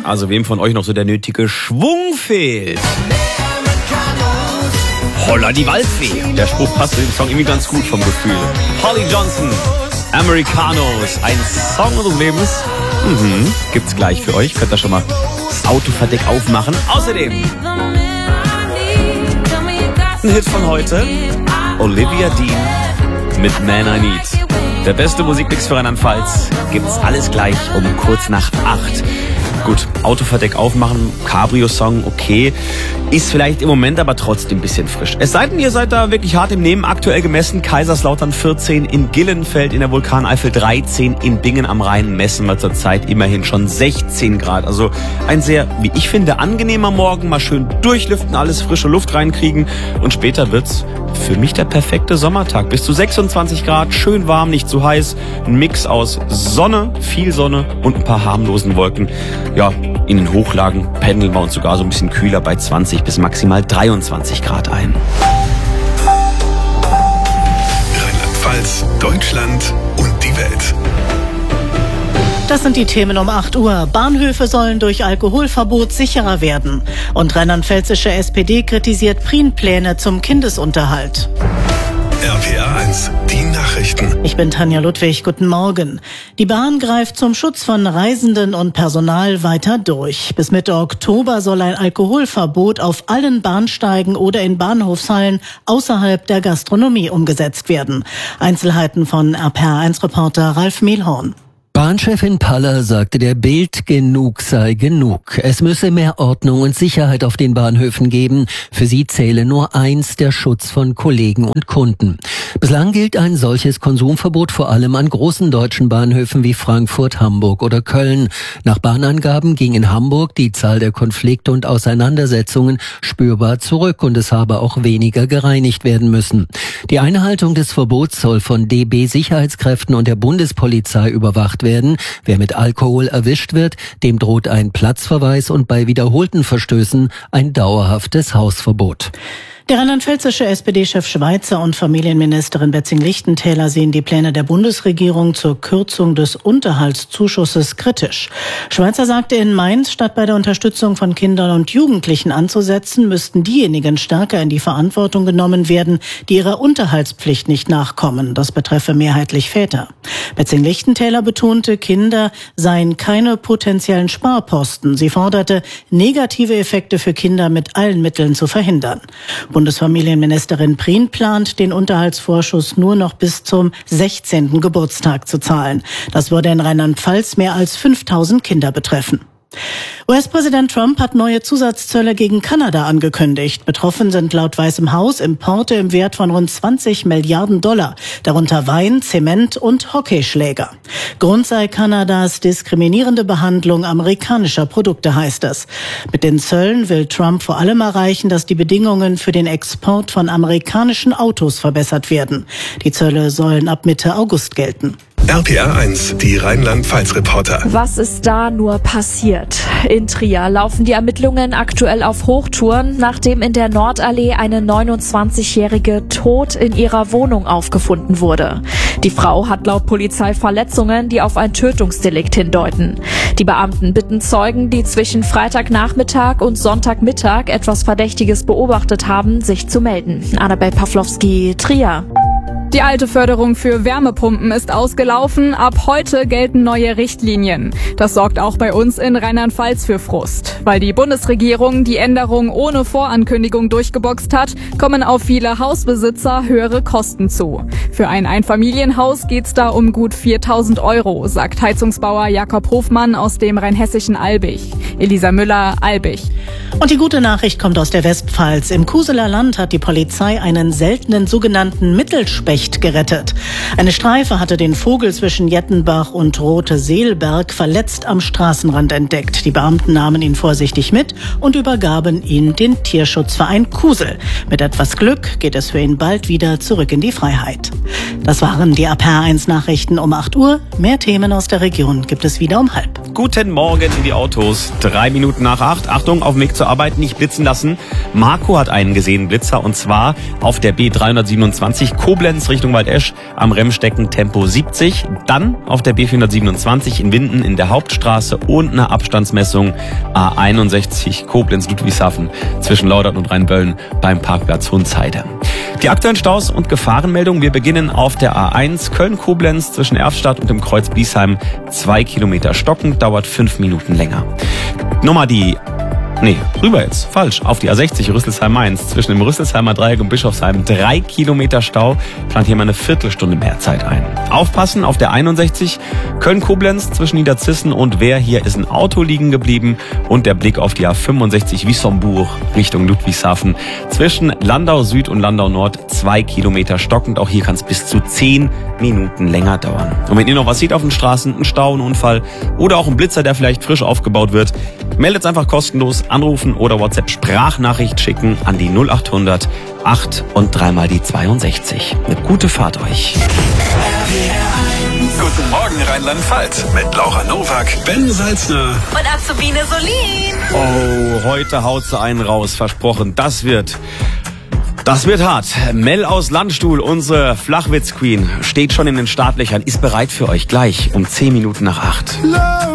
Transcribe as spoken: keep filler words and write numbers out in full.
Also wem von euch noch so der nötige Schwung fehlt? Holla die Waldfee. Der Spruch passt zu dem Song irgendwie ganz gut vom Gefühl. Holly Johnson, Americanos, ein Song unseres Lebens. Mhm, gibt's gleich für euch. Könnt ihr schon mal das Autoverdeck aufmachen. Außerdem ein Hit von heute. Olivia Dean mit Man I Need. Der beste Musikmix für Rheinland-Pfalz gibt's alles gleich um kurz nach acht. Gut, Autoverdeck aufmachen, Cabrio-Song, okay. Ist vielleicht im Moment aber trotzdem ein bisschen frisch. Es sei denn, ihr seid da wirklich hart im Nehmen. Aktuell gemessen Kaiserslautern vierzehn, in Gillenfeld in der Vulkaneifel dreizehn, in Bingen am Rhein messen wir zurzeit immerhin schon sechzehn Grad. Also ein sehr, wie ich finde, angenehmer Morgen. Mal schön durchlüften, alles frische Luft reinkriegen. Und später wird's für mich der perfekte Sommertag. Bis zu sechsundzwanzig Grad, schön warm, nicht zu heiß. Ein Mix aus Sonne, viel Sonne und ein paar harmlosen Wolken. Ja, in den Hochlagen pendeln wir uns sogar so ein bisschen kühler bei zwanzig bis maximal dreiundzwanzig Grad ein. Rheinland-Pfalz, Deutschland und die Welt. Das sind die Themen um acht Uhr. Bahnhöfe sollen durch Alkoholverbot sicherer werden. Und rheinland-pfälzische S P D kritisiert Prien-Pläne zum Kindesunterhalt. R P R eins, die Nachrichten. Ich bin Tanja Ludwig, guten Morgen. Die Bahn greift zum Schutz von Reisenden und Personal weiter durch. Bis Mitte Oktober soll ein Alkoholverbot auf allen Bahnsteigen oder in Bahnhofshallen außerhalb der Gastronomie umgesetzt werden. Einzelheiten von R P R eins Reporter Ralf Mehlhorn. Bahnchefin Paller sagte der Bild, genug sei genug. Es müsse mehr Ordnung und Sicherheit auf den Bahnhöfen geben. Für sie zähle nur eins, der Schutz von Kollegen und Kunden. Bislang gilt ein solches Konsumverbot vor allem an großen deutschen Bahnhöfen wie Frankfurt, Hamburg oder Köln. Nach Bahnangaben ging in Hamburg die Zahl der Konflikte und Auseinandersetzungen spürbar zurück und es habe auch weniger gereinigt werden müssen. Die Einhaltung des Verbots soll von D B-Sicherheitskräften und der Bundespolizei überwacht werden. Werden. Wer mit Alkohol erwischt wird, dem droht ein Platzverweis und bei wiederholten Verstößen ein dauerhaftes Hausverbot. Der rheinland-pfälzische S P D-Chef Schweizer und Familienministerin Betzing-Lichtentäler sehen die Pläne der Bundesregierung zur Kürzung des Unterhaltszuschusses kritisch. Schweizer sagte in Mainz, statt bei der Unterstützung von Kindern und Jugendlichen anzusetzen, müssten diejenigen stärker in die Verantwortung genommen werden, die ihrer Unterhaltspflicht nicht nachkommen. Das betreffe mehrheitlich Väter. Betzing-Lichtentäler betonte, Kinder seien keine potenziellen Sparposten. Sie forderte, negative Effekte für Kinder mit allen Mitteln zu verhindern. Bundesfamilienministerin Prien plant, den Unterhaltsvorschuss nur noch bis zum sechzehnten Geburtstag zu zahlen. Das würde in Rheinland-Pfalz mehr als fünftausend Kinder betreffen. U S-Präsident Trump hat neue Zusatzzölle gegen Kanada angekündigt. Betroffen sind laut Weißem Haus Importe im Wert von rund zwanzig Milliarden Dollar, darunter Wein, Zement und Hockeyschläger. Grund sei Kanadas diskriminierende Behandlung amerikanischer Produkte, heißt es. Mit den Zöllen will Trump vor allem erreichen, dass die Bedingungen für den Export von amerikanischen Autos verbessert werden. Die Zölle sollen ab Mitte August gelten. R P R eins, die Rheinland-Pfalz-Reporter. Was ist da nur passiert? In Trier laufen die Ermittlungen aktuell auf Hochtouren, nachdem in der Nordallee eine neunundzwanzigjährige tot in ihrer Wohnung aufgefunden wurde. Die Frau hat laut Polizei Verletzungen, die auf ein Tötungsdelikt hindeuten. Die Beamten bitten Zeugen, die zwischen Freitagnachmittag und Sonntagmittag etwas Verdächtiges beobachtet haben, sich zu melden. Annabel Pawlowski, Trier. Die alte Förderung für Wärmepumpen ist ausgelaufen. Ab heute gelten neue Richtlinien. Das sorgt auch bei uns in Rheinland-Pfalz für Frust. Weil die Bundesregierung die Änderung ohne Vorankündigung durchgeboxt hat, kommen auf viele Hausbesitzer höhere Kosten zu. Für ein Einfamilienhaus geht's da um gut viertausend Euro, sagt Heizungsbauer Jakob Hofmann aus dem rheinhessischen Albig. Elisa Müller, Albig. Und die gute Nachricht kommt aus der Westpfalz. Im Kuseler Land hat die Polizei einen seltenen sogenannten Mittelspecht gerettet. Eine Streife hatte den Vogel zwischen Jettenbach und Rote-Seelberg verletzt am Straßenrand entdeckt. Die Beamten nahmen ihn vorsichtig mit und übergaben ihn den Tierschutzverein Kusel. Mit etwas Glück geht es für ihn bald wieder zurück in die Freiheit. Das waren die R P R eins Nachrichten um acht Uhr. Mehr Themen aus der Region gibt es wieder um halb. Guten Morgen in die Autos. Drei Minuten nach acht. Achtung, auf dem Weg zur Arbeit nicht blitzen lassen. Mal Marco hat einen gesehen, Blitzer, und zwar auf der B dreihundertsiebenundzwanzig Koblenz Richtung Waldesch am Remmstecken Tempo siebzig. Dann auf der B vierhundertsiebenundzwanzig in Winden in der Hauptstraße und eine Abstandsmessung A einundsechzig Koblenz-Ludwigshafen zwischen Laudern und Rheinböllen beim Parkplatz Hundsheide. Die aktuellen Staus und Gefahrenmeldungen. Wir beginnen auf der A eins Köln-Koblenz zwischen Erftstadt und dem Kreuz Biesheim. Zwei Kilometer stockend, dauert fünf Minuten länger. Nochmal die Nee, rüber jetzt. Falsch. Auf die A sechzig Rüsselsheim-Mainz. Zwischen dem Rüsselsheimer Dreieck und Bischofsheim drei Kilometer Stau. Plant hier mal eine Viertelstunde mehr Zeit ein. Aufpassen auf der einundsechzig Köln-Koblenz zwischen Niederzissen und Wehr. Hier ist ein Auto liegen geblieben. Und der Blick auf die A fünfundsechzig Wissembourg Richtung Ludwigshafen. Zwischen Landau Süd und Landau Nord zwei Kilometer stockend. Auch hier kann es bis zu zehn Minuten länger dauern. Und wenn ihr noch was seht auf den Straßen, einen Stau, einen Unfall oder auch einen Blitzer, der vielleicht frisch aufgebaut wird, meldet es einfach kostenlos. Anrufen oder WhatsApp-Sprachnachricht schicken an die null achthundert acht und dreimal die zweiundsechzig. Eine gute Fahrt euch. Guten Morgen Rheinland-Pfalz mit Laura Nowak, Ben Salzner und Azubine Solin. Oh, heute haut sie einen raus, versprochen. Das wird... Das wird hart. Mel aus Landstuhl, unsere Flachwitz-Queen, steht schon in den Startlöchern, ist bereit für euch gleich um zehn Minuten nach acht.